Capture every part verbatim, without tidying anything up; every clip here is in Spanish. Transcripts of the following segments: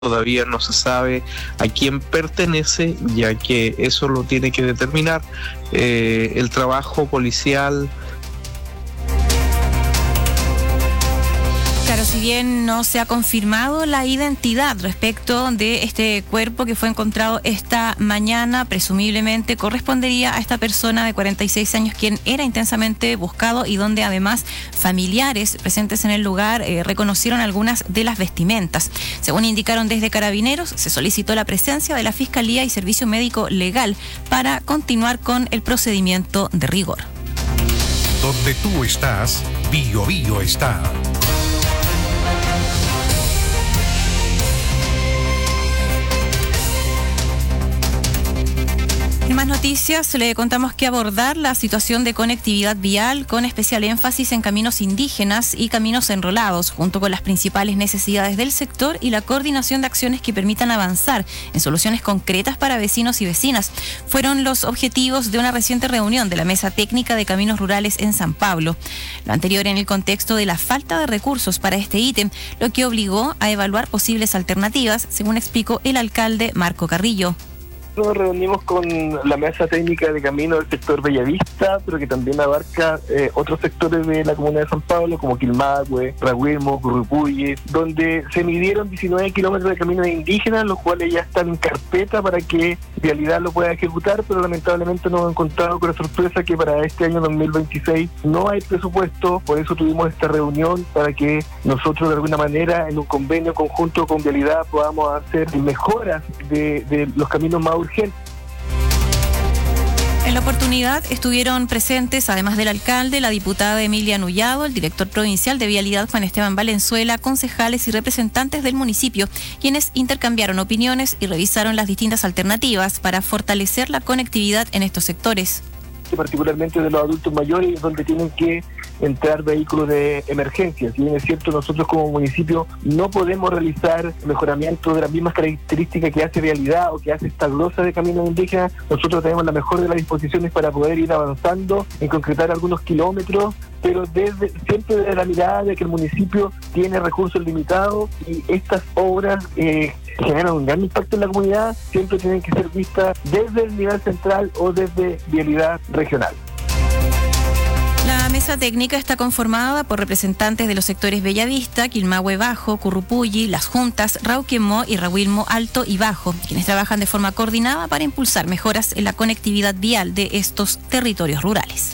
Todavía no se sabe a quién pertenece, ya que eso lo tiene que determinar eh, el trabajo policial. Claro, si bien no se ha confirmado la identidad respecto de este cuerpo que fue encontrado esta mañana, presumiblemente correspondería a esta persona de cuarenta y seis años, quien era intensamente buscado y donde además familiares presentes en el lugar eh, reconocieron algunas de las vestimentas. Según indicaron desde Carabineros, se solicitó la presencia de la Fiscalía y Servicio Médico Legal para continuar con el procedimiento de rigor. Donde tú estás, Bio Bio está. En más noticias, le contamos que abordar la situación de conectividad vial con especial énfasis en caminos indígenas y caminos enrolados, junto con las principales necesidades del sector y la coordinación de acciones que permitan avanzar en soluciones concretas para vecinos y vecinas, fueron los objetivos de una reciente reunión de la Mesa Técnica de Caminos Rurales en San Pablo. Lo anterior en el contexto de la falta de recursos para este ítem, lo que obligó a evaluar posibles alternativas, según explicó el alcalde Marco Carrillo. Nos reunimos con la Mesa Técnica de Camino del sector Bellavista, pero que también abarca eh, otros sectores de la comuna de San Pablo, como Quilmahue, Rahuilmo, Currupulli, donde se midieron diecinueve kilómetros de caminos indígenas, los cuales ya están en carpeta para que Vialidad lo pueda ejecutar, pero lamentablemente nos hemos encontrado con la sorpresa que para este año dos mil veintiséis no hay presupuesto. Por eso tuvimos esta reunión, para que nosotros de alguna manera en un convenio conjunto con Vialidad podamos hacer mejoras de, de los caminos más urgentes. En la oportunidad estuvieron presentes, además del alcalde, la diputada Emilia Nullado, el director provincial de Vialidad Juan Esteban Valenzuela, concejales y representantes del municipio, quienes intercambiaron opiniones y revisaron las distintas alternativas para fortalecer la conectividad en estos sectores. Particularmente de los adultos mayores, donde tienen que entrar vehículos de emergencia. Si bien es cierto, nosotros como municipio no podemos realizar mejoramiento de las mismas características que hace Vialidad o que hace esta glosa de caminos indígenas. Nosotros tenemos la mejor de las disposiciones para poder ir avanzando en concretar algunos kilómetros, pero desde siempre desde la mirada de que el municipio tiene recursos limitados y estas obras eh, que generan un gran impacto en la comunidad siempre tienen que ser vistas desde el nivel central o desde Vialidad regional. La mesa técnica está conformada por representantes de los sectores Bellavista, Quilmahue Bajo, Currupulli, Las Juntas, Rauquemó y Rahuilmo Alto y Bajo, quienes trabajan de forma coordinada para impulsar mejoras en la conectividad vial de estos territorios rurales.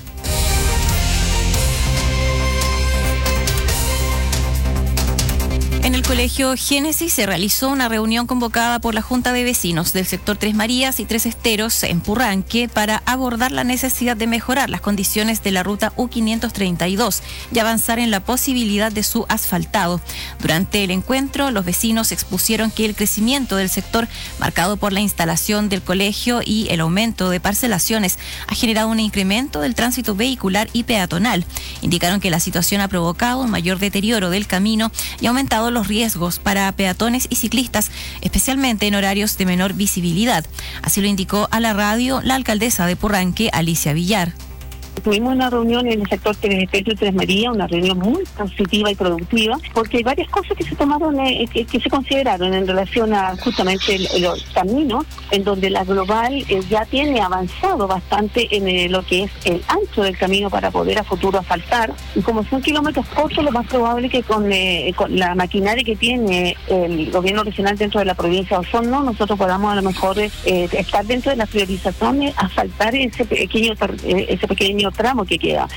En el Colegio Génesis se realizó una reunión convocada por la Junta de Vecinos del sector Tres Marías y Tres Esteros en Purranque para abordar la necesidad de mejorar las condiciones de la ruta U quinientos treinta y dos y avanzar en la posibilidad de su asfaltado. Durante el encuentro, los vecinos expusieron que el crecimiento del sector, marcado por la instalación del colegio y el aumento de parcelaciones, ha generado un incremento del tránsito vehicular y peatonal. Indicaron que la situación ha provocado un mayor deterioro del camino y ha aumentado los riesgos para peatones y ciclistas, especialmente en horarios de menor visibilidad. Así lo indicó a la radio la alcaldesa de Purranque, Alicia Villar. Tuvimos una reunión en el sector Tres Esteros y Tres Marías, una reunión muy positiva y productiva, porque hay varias cosas que se tomaron, eh, que, que se consideraron en relación a justamente el, los caminos, en donde la Global eh, ya tiene avanzado bastante en eh, lo que es el ancho del camino para poder a futuro asfaltar. Y como son kilómetros cortos, lo más probable que con, eh, con la maquinaria que tiene el gobierno regional dentro de la provincia de Osorno, nosotros podamos a lo mejor eh, estar dentro de las priorizaciones, asfaltar ese pequeño, ese pequeño tramo que queda.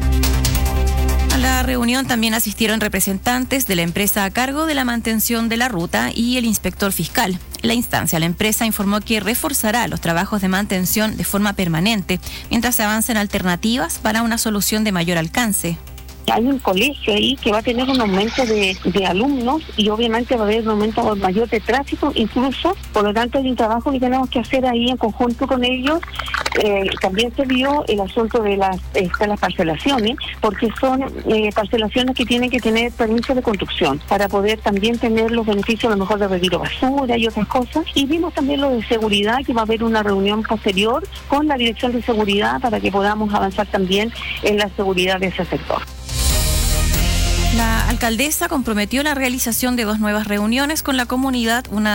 A la reunión también asistieron representantes de la empresa a cargo de la mantención de la ruta y el inspector fiscal. En la instancia, la empresa informó que reforzará los trabajos de mantención de forma permanente, mientras se avancen alternativas para una solución de mayor alcance. Hay un colegio ahí que va a tener un aumento de, de alumnos y obviamente va a haber un aumento mayor de tráfico incluso, por lo tanto hay un trabajo que tenemos que hacer ahí en conjunto con ellos. Eh, también se vio el asunto de las, eh, de las parcelaciones, porque son eh, parcelaciones que tienen que tener permiso de construcción para poder también tener los beneficios a lo mejor de retiro basura y otras cosas. Y vimos también lo de seguridad, que va a haber una reunión posterior con la Dirección de Seguridad para que podamos avanzar también en la seguridad de ese sector. La alcaldesa comprometió la realización de dos nuevas reuniones con la comunidad, una